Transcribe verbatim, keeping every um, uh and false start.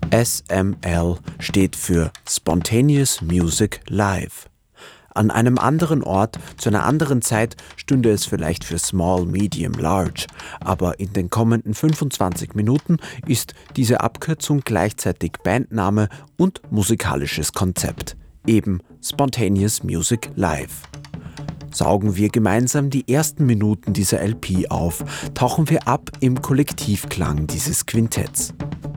S M L steht für Spontaneous Music Live. An einem anderen Ort, zu einer anderen Zeit stünde es vielleicht für Small, Medium, Large, aber in den kommenden fünfundzwanzig Minuten ist diese Abkürzung gleichzeitig Bandname und musikalisches Konzept, eben Spontaneous Music Live. Saugen wir gemeinsam die ersten Minuten dieser L P auf, tauchen wir ab im Kollektivklang dieses Quintetts.